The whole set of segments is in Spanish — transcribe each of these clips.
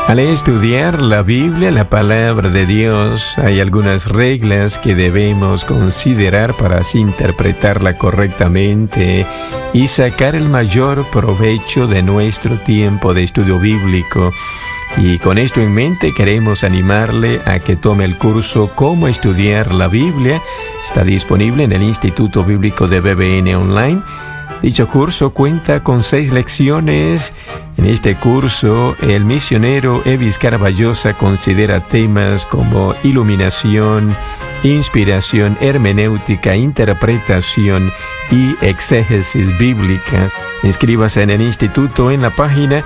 Al estudiar la Biblia, la palabra de Dios, hay algunas reglas que debemos considerar para así interpretarla correctamente y sacar el mayor provecho de nuestro tiempo de estudio bíblico. Y con esto en mente queremos animarle a que tome el curso Cómo estudiar la Biblia. Está disponible en el Instituto Bíblico de BBN Online. Dicho curso cuenta con 6 lecciones. En este curso, el misionero Evis Carballosa considera temas como iluminación, inspiración, hermenéutica, interpretación y exégesis bíblica. Inscríbase en el instituto en la página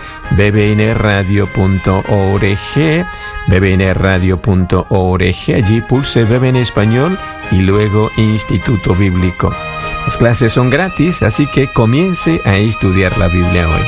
bbnradio.org, bbnradio.org. Allí pulse BBN Español y luego Instituto Bíblico. Las clases son gratis, así que comience a estudiar la Biblia hoy.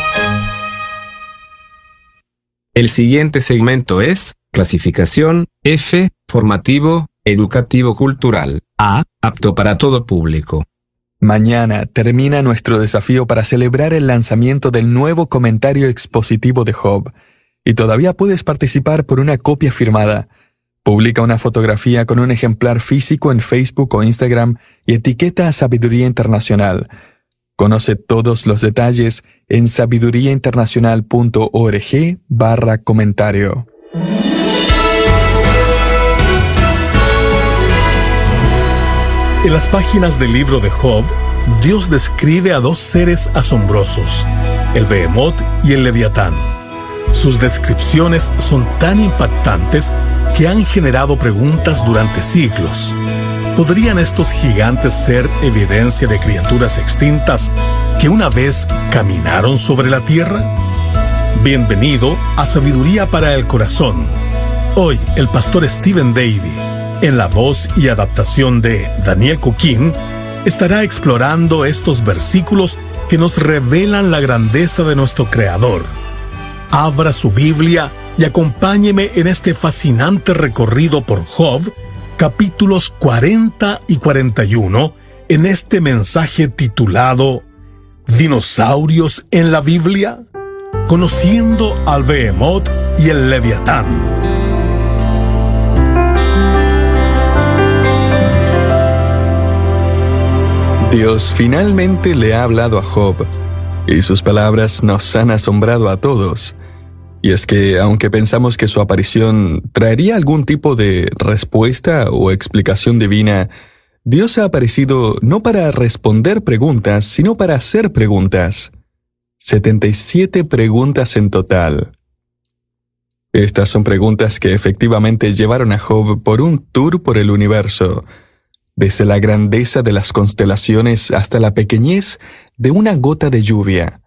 El siguiente segmento es clasificación F, formativo, educativo cultural. A, apto para todo público. Mañana termina nuestro desafío para celebrar el lanzamiento del nuevo comentario expositivo de Job, y todavía puedes participar por una copia firmada. Publica una fotografía con un ejemplar físico en Facebook o Instagram y etiqueta a Sabiduría Internacional. Conoce todos los detalles en sabiduriainternacional.org/comentario. En las páginas del libro de Job, Dios describe a 2 seres asombrosos, el Behemoth y el Leviatán. Sus descripciones son tan impactantes que han generado preguntas durante siglos. ¿Podrían estos gigantes ser evidencia de criaturas extintas que una vez caminaron sobre la tierra? Bienvenido a Sabiduría para el Corazón. Hoy el pastor Stephen Davey, en la voz y adaptación de Daniel Coquín, estará explorando estos versículos que nos revelan la grandeza de nuestro Creador. Abra su Biblia y acompáñeme en este fascinante recorrido por Job, capítulos 40 y 41, en este mensaje titulado ¿Dinosaurios en la Biblia? Conociendo al Behemoth y el Leviatán. Dios finalmente le ha hablado a Job, y sus palabras nos han asombrado a todos. Y es que, aunque pensamos que su aparición traería algún tipo de respuesta o explicación divina, Dios ha aparecido no para responder preguntas, sino para hacer preguntas. 77 preguntas en total. Estas son preguntas que efectivamente llevaron a Job por un tour por el universo, desde la grandeza de las constelaciones hasta la pequeñez de una gota de lluvia.